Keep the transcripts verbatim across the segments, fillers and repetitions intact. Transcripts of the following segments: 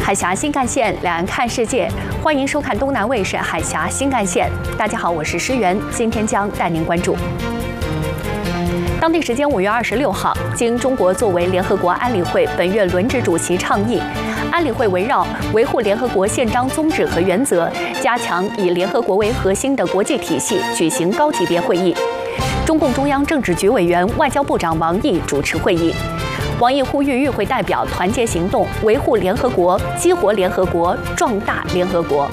海峡新干线，两岸看世界，欢迎收看东南卫视海峡新干线。大家好，我是施源，今天将带您关注。当地时间五月二十六号，经中国作为联合国安理会本月轮值主席倡议，安理会围绕维护联合国宪章宗旨和原则，加强以联合国为核心的国际体系，举行高级别会议。中共中央政治局委员、外交部长王毅主持会议。王毅呼吁与会代表团结行动，维护联合国，激活联合国，壮大联合国。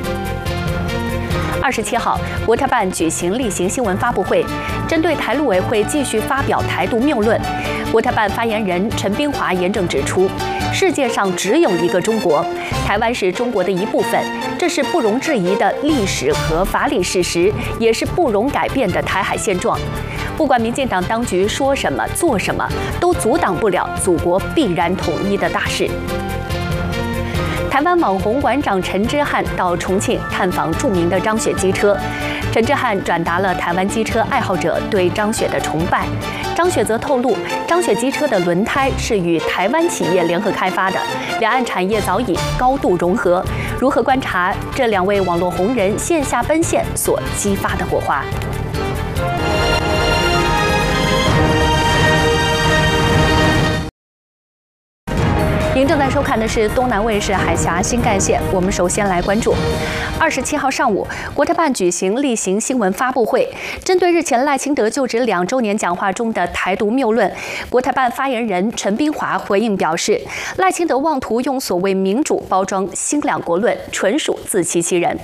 二十七号，国台办举行例行新闻发布会，针对台陆委会继续发表台独谬论，国台办发言人陈冰华严正指出，世界上只有一个中国，台湾是中国的一部分，这是不容置疑的历史和法理事实，也是不容改变的台海现状。不管民进党当局说什么、做什么，都阻挡不了祖国必然统一的大事。台湾网红馆长陈之汉到重庆探访著名的张雪机车，陈之汉转达了台湾机车爱好者对张雪的崇拜。张雪则透露，张雪机车的轮胎是与台湾企业联合开发的，两岸产业早已高度融合。如何观察这两位网络红人线下奔现所激发的火花？您正在收看的是东南卫视海峡新干线。我们首先来关注，二十七号上午，国台办举行例行新闻发布会，针对日前赖清德就职两周年讲话中的台独谬论，国台办发言人陈冰华回应表示，赖清德妄图用所谓民主包装新两国论，纯属自欺欺人。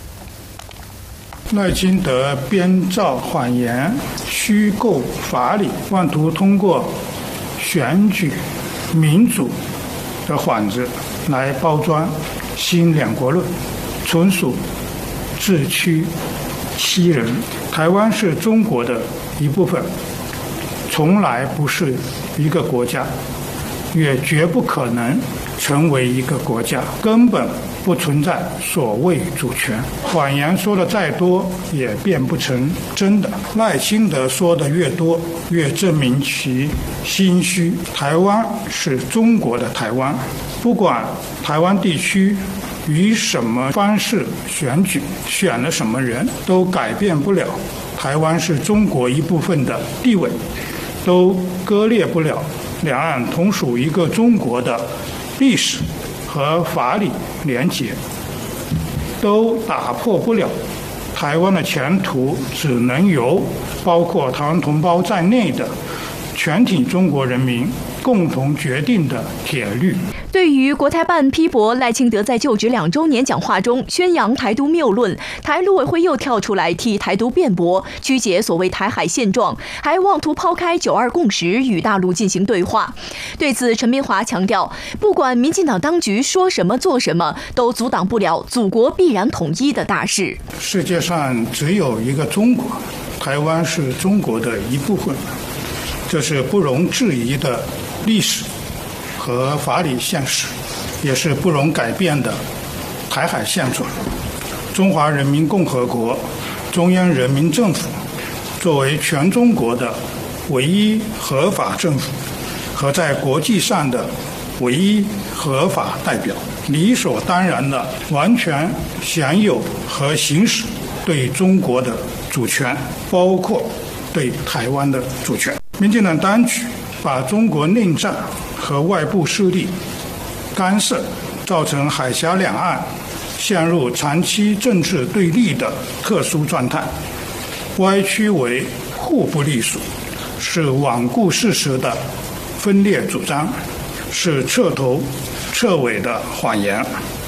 赖清德编造谎言、虚构法理，妄图通过选举民主的幌子来包装新两国论，纯属自欺欺人。台湾是中国的一部分，从来不是一个国家，也绝不可能成为一个国家，根本不存在所谓主权。谎言说的再多也变不成真的。赖清德说的越多，越证明其心虚。台湾是中国的台湾，不管台湾地区以什么方式选举，选了什么人，都改变不了台湾是中国一部分的地位，都割裂不了两岸同属一个中国的历史和法理连结，都打破不了台湾的前途只能由包括台湾同胞在内的全体中国人民共同决定的铁律。 对于国台办批驳赖清德在就职两周年讲话中宣扬台独谬论，台陆委会又跳出来替台独辩驳，曲解所谓台海现状，还妄图抛开九二共识与大陆进行对话。对此，陈冰华强调，不管民进党当局说什么做什么，都阻挡不了祖国必然统一的大事。 世界上只有一个中国，台湾是中国的一部分，这是不容置疑的历史和法理现实，也是不容改变的台海现状。中华人民共和国中央人民政府作为全中国的唯一合法政府和在国际上的唯一合法代表，理所当然的完全享有和行使对中国的主权，包括对台湾的主权。民进党当局把中国内战和外部势力干涉，造成海峡两岸陷入长期政治对立的特殊状态，歪曲为互不隶属，是罔顾事实的分裂主张，是彻头彻尾的谎言。